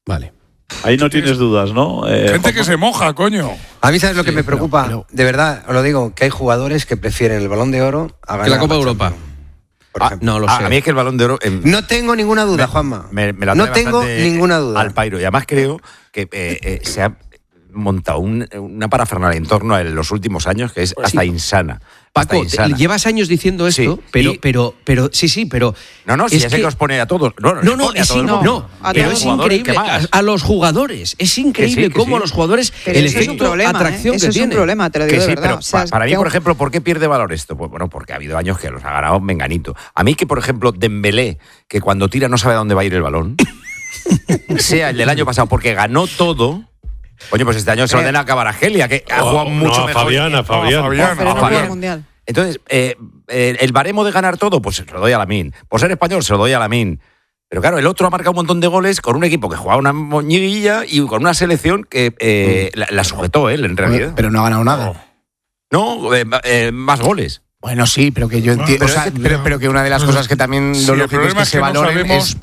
Vale. Ahí no tienes dudas, ¿no? Gente que se moja, coño. A mí, ¿sabes lo que me preocupa? De verdad, os lo digo, que hay jugadores que prefieren el Balón de Oro a ganar Que la Copa la Europa. No lo sé. A mí es que el Balón de Oro... No tengo ninguna duda, Juanma. No tengo ninguna duda. Al pairo. Y además creo que se ha montado una parafernalia en torno a los últimos años que es hasta insana. Paco, llevas años diciendo esto, sí, pero sí, pero... No, si ya sé que os pone a todos. No, pero es increíble a los jugadores. Es increíble cómo los jugadores, pero el efecto atracción que tiene. Eso es un problema, te lo digo de verdad. Pero o sea, para mí, por ejemplo, ¿por qué pierde valor esto? Pues bueno, porque ha habido años que los ha ganado Menganito. A mí que, por ejemplo, Dembélé, que cuando tira no sabe a dónde va a ir el balón, sea el del año pasado, porque ganó todo... Oye, pues este año se ordena a Kvaratskhelia, que ha jugado mucho mejor. Fabián. Entonces, el baremo de ganar todo, pues se lo doy a Lamine. Por ser español, se lo doy a Lamine. Pero claro, el otro ha marcado un montón de goles con un equipo que jugaba una moñiguilla y con una selección que la sujetó él, en realidad. Pero no ha ganado nada. No, más goles. Bueno, sí, pero que yo entiendo. Pero que una de las cosas que también lo lógico es que se valoren es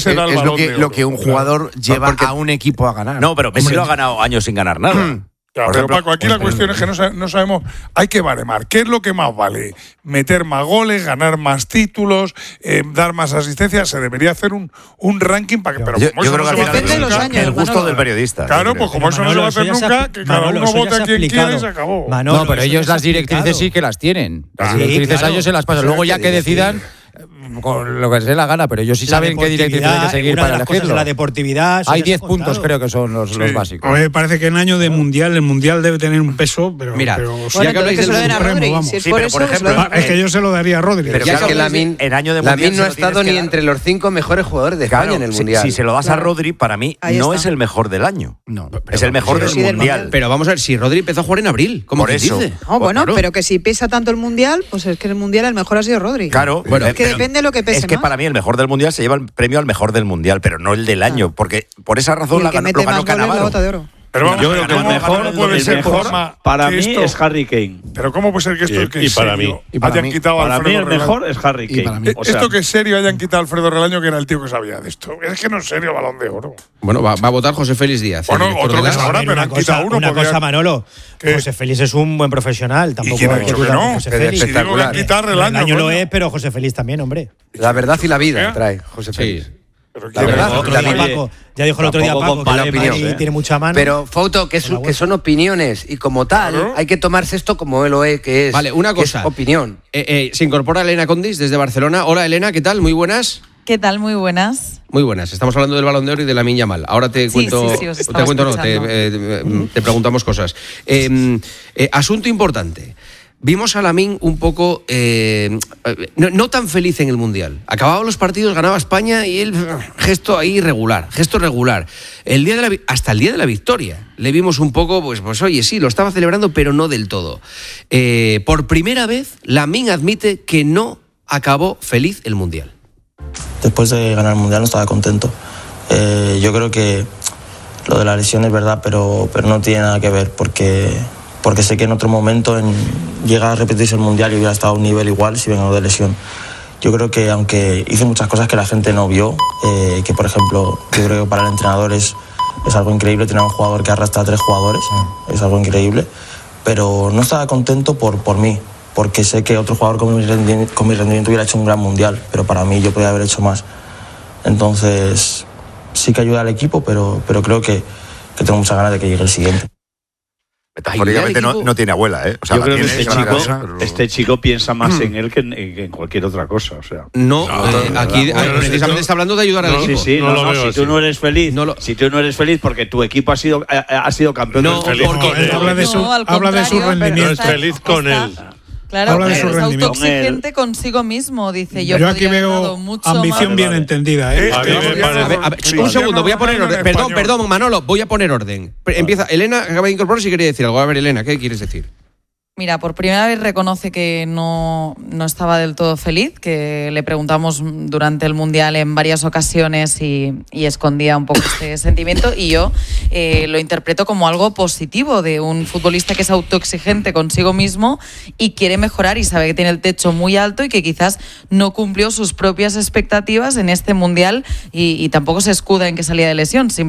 lo que un jugador lleva a un equipo a ganar. No, pero Messi lo ha ganado años sin ganar nada. Claro, pero Paco, aquí la cuestión es que no sabemos, hay que baremar. ¿Qué es lo que más vale? Meter más goles, ganar más títulos, dar más asistencia. Se debería hacer un ranking para que. Pero yo como creo que depende de los años, el gusto del periodista. Claro, pues como eso no se va a hacer nunca, que cada uno vote a quien quiera y se acabó. No, pero ellos las directrices sí que las tienen. Las directrices a ellos se las pasan. Luego ya que decidan con lo que se dé la gana, pero ellos sí saben qué directrices hay que seguir para elegirlo. La deportividad. Hay 10 puntos, creo que son los básicos. A mí me parece que en año de mundial, el mundial debe tener un peso, pero. Mira, ya que habláis del Supremo, vamos. Sí, pero por ejemplo, es que yo se lo daría a Rodri. Pero ya que Lamine no ha estado ni entre los 5 mejores jugadores de España en el mundial. Si se lo das a Rodri, para mí no es el mejor del año. No, es el mejor del mundial. Pero vamos a ver, si Rodri empezó a jugar en abril, ¿cómo por eso dice? Bueno, pero que si pesa tanto el mundial, pues es que el mundial el mejor ha sido Rodri. Claro, bueno, es que depende de lo que pese. Es que para mí el mejor del mundial se lleva el premio al mejor del mundial, pero no el del año, porque por esa razón lo ganó Cannavaro. Pero vamos, yo creo que el mejor puede ser para mí es Harry Kane. Pero ¿cómo puede ser que esto y para mí hayan quitado a Alfredo Relaño? Para mí el mejor es Harry Kane. Esto que es serio hayan quitado a Alfredo Relaño, que era el tío que sabía de esto. Es que no es serio Balón de Oro. Bueno, va a votar José Félix Díaz. Bueno, otro que sabrá, pero han quitado uno. Una cosa, Manolo. José Félix es un buen profesional. Tampoco ¿Y quién ha dicho que no? José Félix. Digo que han quitado Relaño. Relaño lo es, pero José Félix también, hombre. La verdad y la vida trae José Félix. La verdad, Paco, ya dijo el otro día Paco que la opinión tiene mucha mano. Pero, Fouto, que son opiniones y como tal, hay que tomarse esto como lo que es. Vale, una cosa. Es opinión. Se incorpora Elena Condis desde Barcelona. Hola, Elena, ¿qué tal? Muy buenas. ¿Qué tal? Muy buenas. Muy buenas. Estamos hablando del Balón de Oro y de Lamine Yamal. Ahora te cuento. Te preguntamos cosas. Asunto importante. Vimos a Lamine un poco no tan feliz en el Mundial. Acababan los partidos, ganaba España y él, gesto regular. Hasta el día de la victoria le vimos un poco, pues oye, sí, lo estaba celebrando, pero no del todo. Por primera vez, Lamine admite que no acabó feliz el Mundial. Después de ganar el Mundial no estaba contento. Yo creo que lo de la lesión es verdad, pero no tiene nada que ver, porque sé que en otro momento llega a repetirse el Mundial y hubiera estado a un nivel igual si vengo de lesión. Yo creo que aunque hice muchas cosas que la gente no vio, que por ejemplo, yo creo que para el entrenador es algo increíble tener un jugador que arrastra a 3 jugadores, es algo increíble, pero no estaba contento por mí, porque sé que otro jugador con mi rendimiento hubiera hecho un gran Mundial, pero para mí yo podía haber hecho más. Entonces sí que ayuda al equipo, pero creo que tengo muchas ganas de que llegue el siguiente. Metafóricamente no tiene abuela, ¿eh? O sea, yo creo que este chico piensa más en él que en cualquier otra cosa. O sea. Aquí precisamente está hablando de ayudar al equipo. Si tú no eres feliz, si tú no eres feliz porque tu equipo ha sido campeón. Habla de su rendimiento. No es feliz con él. Claro, es autoexigente consigo mismo, dice. Yo aquí veo ambición bien entendida, ¿eh? Un segundo, voy a poner orden. Perdón, Manolo, voy a poner orden. Empieza, Elena, acaba de incorporarse y quería decir algo. A ver, Elena, ¿qué quieres decir? Mira, por primera vez reconoce que no estaba del todo feliz, que le preguntamos durante el Mundial en varias ocasiones y escondía un poco este sentimiento, y yo lo interpreto como algo positivo de un futbolista que es autoexigente consigo mismo y quiere mejorar y sabe que tiene el techo muy alto y que quizás no cumplió sus propias expectativas en este Mundial y tampoco se escuda en que salía de lesión.